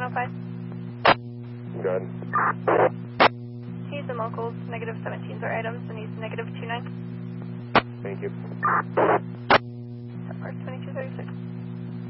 105. Good. He's the locals, negative 17s are items, and he's negative 29. Thank you. March 2236.